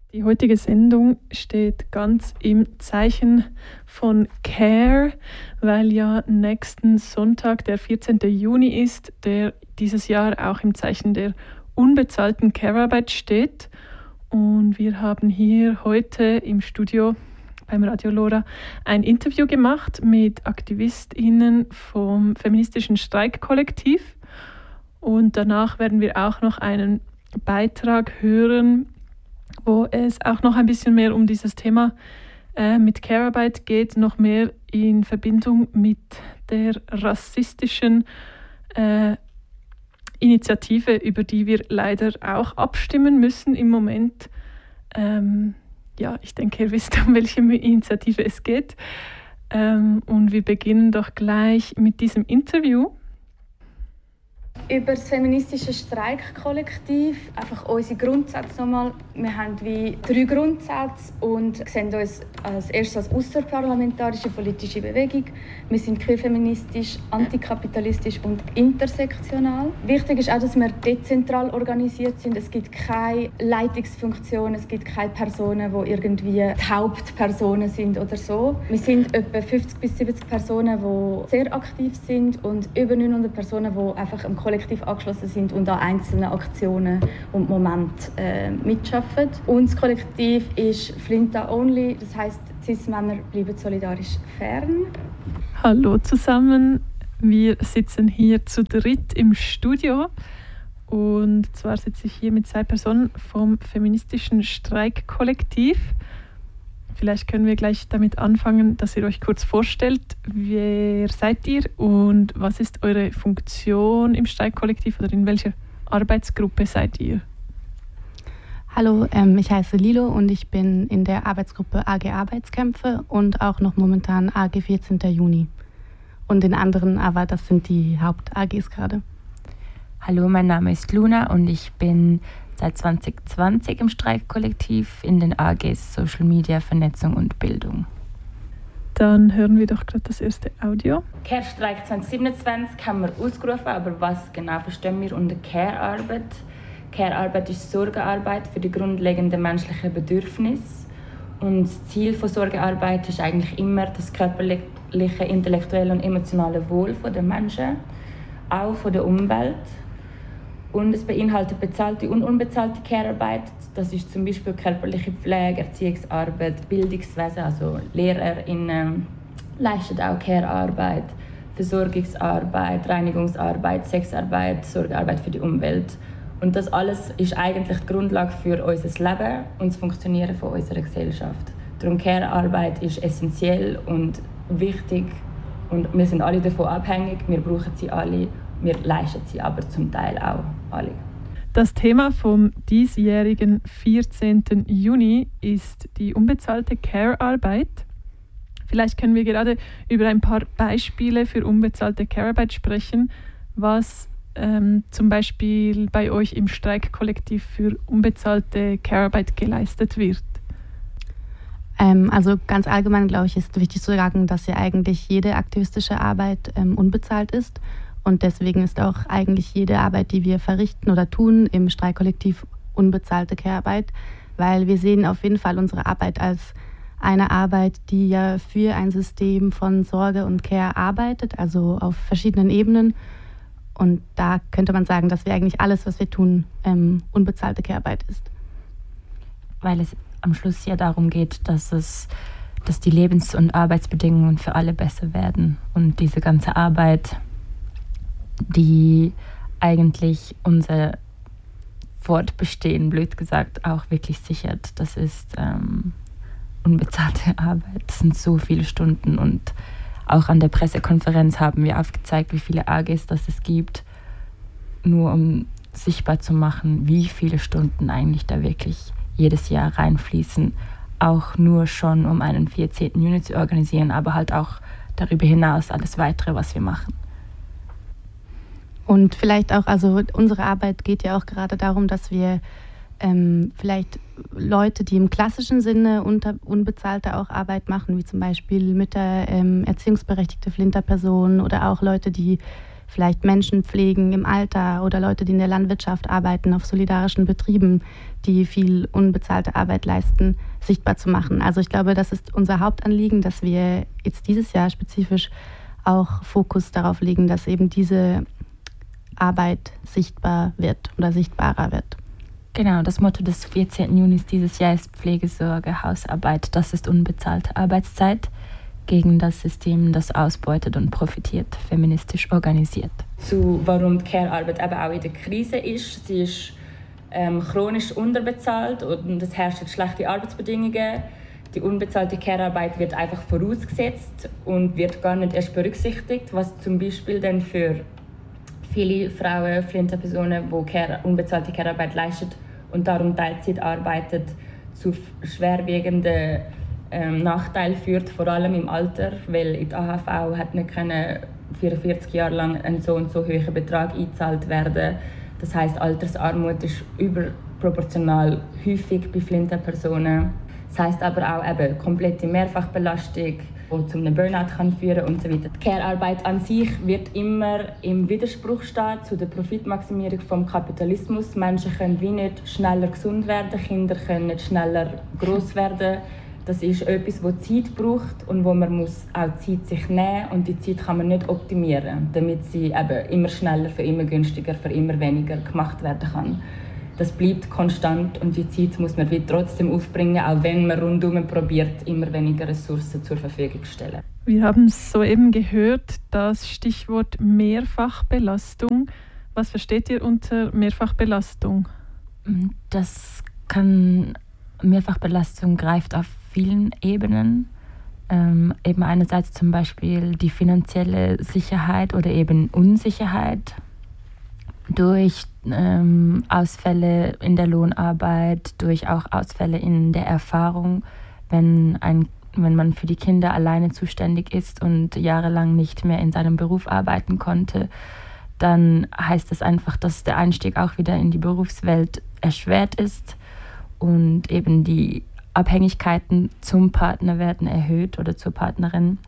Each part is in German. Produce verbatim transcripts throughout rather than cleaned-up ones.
Die heutige Sendung steht ganz im Zeichen von Care, weil ja nächsten Sonntag, der vierzehnten Juni ist, der dieses Jahr auch im Zeichen der unbezahlten Care-Arbeit steht. Und wir haben hier heute im Studio beim Radio Lora ein Interview gemacht mit AktivistInnen vom feministischen Streikkollektiv. Und danach werden wir auch noch einen Beitrag hören, wo es auch noch ein bisschen mehr um dieses Thema äh, mit Care-Arbeit geht, noch mehr in Verbindung mit der rassistischen äh, Initiative, über die wir leider auch abstimmen müssen im Moment. Ähm, ja, ich denke, ihr wisst, um welche Initiative es geht. Ähm, und wir beginnen doch gleich mit diesem Interview. Über das feministische Streikkollektiv, einfach unsere Grundsätze nochmal. Wir haben wie drei Grundsätze und sehen uns als erstes als außerparlamentarische politische Bewegung. Wir sind queerfeministisch, antikapitalistisch und intersektional. Wichtig ist auch, dass wir dezentral organisiert sind. Es gibt keine Leitungsfunktion, es gibt keine Personen, die irgendwie die Hauptpersonen sind oder so. Wir sind etwa fünfzig bis siebzig Personen, die sehr aktiv sind und über neunhundert Personen, die einfach im Kollektiv angeschlossen sind und an einzelnen Aktionen und Momenten äh, mitschaffen. Unser Kollektiv ist Flinta Only, das heisst, Cis-Männer bleiben solidarisch fern. Hallo zusammen, wir sitzen hier zu dritt im Studio. Und zwar sitze ich hier mit zwei Personen vom feministischen Streikkollektiv. Vielleicht können wir gleich damit anfangen, dass ihr euch kurz vorstellt. Wer seid ihr und was ist eure Funktion im Streikkollektiv oder in welcher Arbeitsgruppe seid ihr? Hallo, ähm, ich heiße Lilo und ich bin in der Arbeitsgruppe A G Arbeitskämpfe und auch noch momentan A G vierzehnten Juni. Und in anderen, aber das sind die Haupt-A Gs gerade. Hallo, mein Name ist Luna und ich bin seit zwanzig zwanzig im Streikkollektiv in den A Gs Social Media, Vernetzung und Bildung. Dann hören wir doch gerade das erste Audio. Care-Streik zwanzig siebenundzwanzig haben wir ausgerufen, aber was genau verstehen wir unter Care-Arbeit? Care-Arbeit ist Sorgearbeit für die grundlegenden menschlichen Bedürfnisse. Und das Ziel von Sorgearbeit ist eigentlich immer das körperliche, intellektuelle und emotionale Wohl der Menschen, auch von der Umwelt. Und es beinhaltet bezahlte und unbezahlte Care-Arbeit. Das ist zum Beispiel körperliche Pflege, Erziehungsarbeit, Bildungswesen, also LehrerInnen leisten auch Care-Arbeit, Versorgungsarbeit, Reinigungsarbeit, Sexarbeit, Sorgearbeit für die Umwelt. Und das alles ist eigentlich die Grundlage für unser Leben und das Funktionieren von unserer Gesellschaft. Darum Care-Arbeit ist essentiell und wichtig und wir sind alle davon abhängig, wir brauchen sie alle. Wir leisten sie aber zum Teil auch alle. Das Thema vom diesjährigen vierzehnten Juni ist die unbezahlte Care-Arbeit. Vielleicht können wir gerade über ein paar Beispiele für unbezahlte Care-Arbeit sprechen, was ähm, zum Beispiel bei euch im Streikkollektiv für unbezahlte Care-Arbeit geleistet wird. Ähm, also ganz allgemein, glaube ich, ist wichtig zu sagen, dass ja eigentlich jede aktivistische Arbeit ähm, unbezahlt ist. Und deswegen ist auch eigentlich jede Arbeit, die wir verrichten oder tun im Streikkollektiv, unbezahlte Care-Arbeit, weil wir sehen auf jeden Fall unsere Arbeit als eine Arbeit, die ja für ein System von Sorge und Care arbeitet, also auf verschiedenen Ebenen. Und da könnte man sagen, dass wir eigentlich alles, was wir tun, ähm, unbezahlte Care-Arbeit ist. Weil es am Schluss ja darum geht, dass es dass die Lebens- und Arbeitsbedingungen für alle besser werden. Und diese ganze Arbeit, die eigentlich unser Fortbestehen, blöd gesagt, auch wirklich sichert. Das ist ähm, unbezahlte Arbeit. Das sind so viele Stunden. Und auch an der Pressekonferenz haben wir aufgezeigt, wie viele A Gs das es gibt, nur um sichtbar zu machen, wie viele Stunden eigentlich da wirklich jedes Jahr reinfließen. Auch nur schon, um einen vierzehnten Juni zu organisieren, aber halt auch darüber hinaus alles Weitere, was wir machen. Und vielleicht auch, also unsere Arbeit geht ja auch gerade darum, dass wir ähm, vielleicht Leute, die im klassischen Sinne unter, unbezahlte auch Arbeit machen, wie zum Beispiel Mütter, ähm, erziehungsberechtigte Flinterpersonen oder auch Leute, die vielleicht Menschen pflegen im Alter oder Leute, die in der Landwirtschaft arbeiten, auf solidarischen Betrieben, die viel unbezahlte Arbeit leisten, sichtbar zu machen. Also ich glaube, das ist unser Hauptanliegen, dass wir jetzt dieses Jahr spezifisch auch Fokus darauf legen, dass eben diese Arbeit sichtbar wird oder sichtbarer wird. Genau, das Motto des vierzehnten Juni dieses Jahr ist Pflegesorge, Hausarbeit, das ist unbezahlte Arbeitszeit gegen das System, das ausbeutet und profitiert, feministisch organisiert. Zu warum die Care-Arbeit eben auch in der Krise ist. Sie ist ähm, chronisch unterbezahlt und es herrschen schlechte Arbeitsbedingungen. Die unbezahlte Care-Arbeit wird einfach vorausgesetzt und wird gar nicht erst berücksichtigt, was zum Beispiel dann für viele Frauen, Flinterpersonen, die Care, unbezahlte Care-Arbeit leisten und darum Teilzeit arbeitet, zu schwerwiegenden ähm, Nachteilen führt, vor allem im Alter, weil in der A H V hat nicht können vierundvierzig Jahre lang ein so und so hoher Betrag eingezahlt werden. Das heisst, Altersarmut ist überproportional häufig bei Flinterpersonen. Das heisst aber auch eben komplette Mehrfachbelastung, die zu einem Burnout kann führen und so weiter. Die Care-Arbeit an sich wird immer im Widerspruch stehen zu der Profitmaximierung vom Kapitalismus. Menschen können wie nicht schneller gesund werden, Kinder können nicht schneller groß werden. Das ist etwas, das Zeit braucht und wo man muss auch Zeit sich nehmen muss. Und die Zeit kann man nicht optimieren, damit sie eben immer schneller, für immer günstiger, für immer weniger gemacht werden kann. Das bleibt konstant und die Zeit muss man trotzdem aufbringen, auch wenn man rundum probiert, immer weniger Ressourcen zur Verfügung zu stellen. Wir haben soeben gehört, das Stichwort Mehrfachbelastung. Was versteht ihr unter Mehrfachbelastung? Das kann, Mehrfachbelastung greift auf vielen Ebenen. Ähm, eben einerseits zum Beispiel die finanzielle Sicherheit oder eben Unsicherheit durch ähm, Ausfälle in der Lohnarbeit, durch auch Ausfälle in der Erfahrung, wenn, ein, wenn man für die Kinder alleine zuständig ist und jahrelang nicht mehr in seinem Beruf arbeiten konnte, dann heißt das einfach, dass der Einstieg auch wieder in die Berufswelt erschwert ist und eben die Abhängigkeiten zum Partner werden erhöht oder zur Partnerin.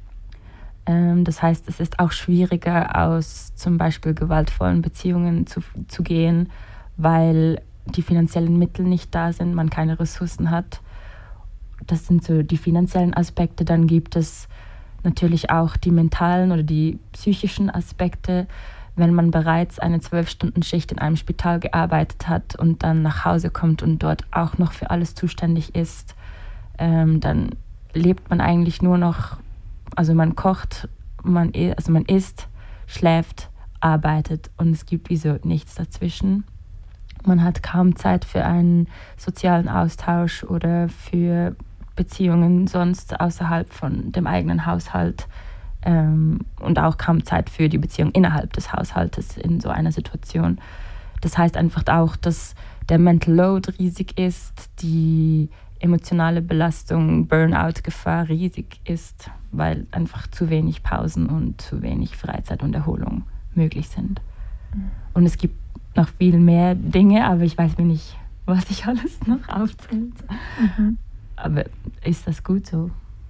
Das heißt, es ist auch schwieriger, aus zum Beispiel gewaltvollen Beziehungen zu, zu gehen, weil die finanziellen Mittel nicht da sind, man keine Ressourcen hat. Das sind so die finanziellen Aspekte. Dann gibt es natürlich auch die mentalen oder die psychischen Aspekte. Wenn man bereits eine zwölf-Stunden-Schicht in einem Spital gearbeitet hat und dann nach Hause kommt und dort auch noch für alles zuständig ist, ähm, dann lebt man eigentlich nur noch. Also man kocht, man, also man isst, schläft, arbeitet und es gibt wie so nichts dazwischen. Man hat kaum Zeit für einen sozialen Austausch oder für Beziehungen sonst außerhalb von dem eigenen Haushalt ähm, und auch kaum Zeit für die Beziehung innerhalb des Haushaltes in so einer Situation. Das heißt einfach auch, dass der Mental Load riesig ist, die emotionale Belastung, Burnout-Gefahr riesig ist, weil einfach zu wenig Pausen und zu wenig Freizeit und Erholung möglich sind. Und es gibt noch viel mehr Dinge, aber ich weiß mir nicht, was ich alles noch aufzählt. Mhm. Aber ist das gut so?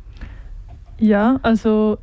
Ja, also,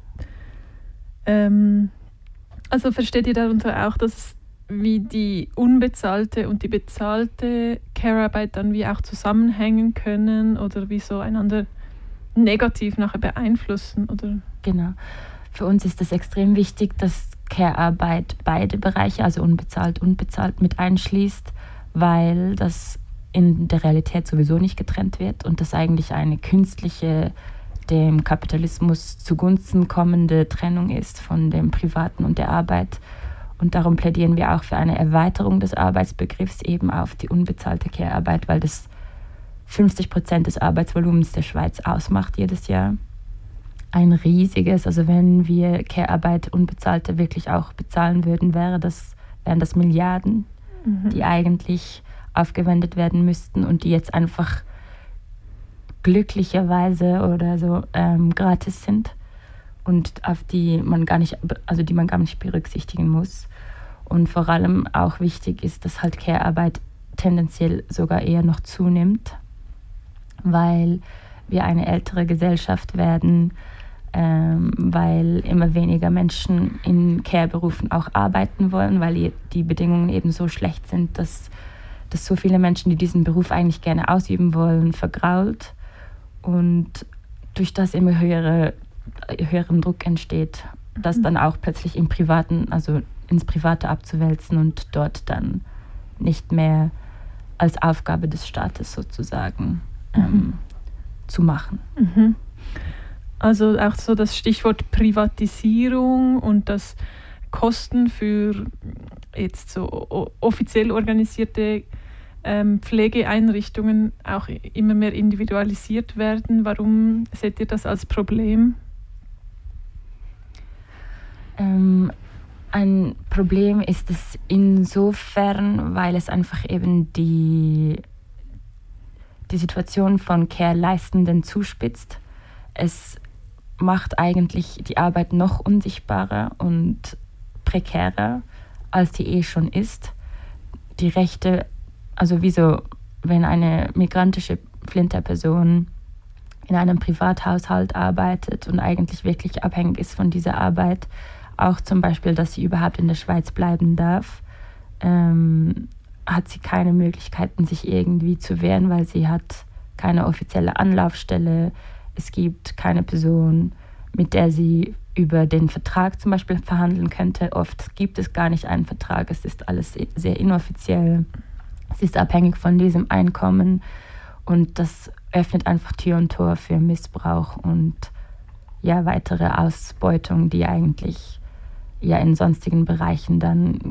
ähm, also versteht ihr darunter auch, dass wie die unbezahlte und die bezahlte Care-Arbeit dann wie auch zusammenhängen können oder wie so einander negativ nachher beeinflussen? Oder? Genau. Für uns ist es extrem wichtig, dass Care-Arbeit beide Bereiche, also unbezahlt und bezahlt, mit einschließt, weil das in der Realität sowieso nicht getrennt wird und das eigentlich eine künstliche, dem Kapitalismus zugunsten kommende Trennung ist von dem Privaten und der Arbeit. Und darum plädieren wir auch für eine Erweiterung des Arbeitsbegriffs eben auf die unbezahlte Care-Arbeit, weil das fünfzig Prozent des Arbeitsvolumens der Schweiz ausmacht jedes Jahr. Ein riesiges, also wenn wir Care-Arbeit unbezahlte wirklich auch bezahlen würden, wäre das, wären das Milliarden, mhm. die eigentlich aufgewendet werden müssten und die jetzt einfach glücklicherweise oder so ähm, gratis sind und auf die man gar nicht, also die man gar nicht berücksichtigen muss. Und vor allem auch wichtig ist, dass halt Care-Arbeit tendenziell sogar eher noch zunimmt, weil wir eine ältere Gesellschaft werden, ähm, weil immer weniger Menschen in Care-Berufen auch arbeiten wollen, weil die Bedingungen eben so schlecht sind, dass, dass so viele Menschen, die diesen Beruf eigentlich gerne ausüben wollen, vergrault und durch das immer höhere, höheren Druck entsteht, das dann auch plötzlich im Privaten, also ins Private abzuwälzen und dort dann nicht mehr als Aufgabe des Staates sozusagen ähm, mhm. zu machen. Mhm. Also auch so das Stichwort Privatisierung und das Kosten für jetzt so offiziell organisierte ähm, Pflegeeinrichtungen auch immer mehr individualisiert werden. Warum seht ihr das als Problem? Ähm, ein Problem ist es insofern, weil es einfach eben die, die Situation von Care-Leistenden zuspitzt. Es macht eigentlich die Arbeit noch unsichtbarer und prekärer, als die eh schon ist. Die Rechte, also wieso, wenn eine migrantische Flinterperson in einem Privathaushalt arbeitet und eigentlich wirklich abhängig ist von dieser Arbeit, auch zum Beispiel, dass sie überhaupt in der Schweiz bleiben darf, ähm, hat sie keine Möglichkeiten, sich irgendwie zu wehren, weil sie hat keine offizielle Anlaufstelle. Es gibt keine Person, mit der sie über den Vertrag zum Beispiel verhandeln könnte. Oft gibt es gar nicht einen Vertrag, es ist alles sehr inoffiziell. Sie ist abhängig von diesem Einkommen und das öffnet einfach Tür und Tor für Missbrauch und ja, weitere Ausbeutung, die eigentlich ja in sonstigen Bereichen dann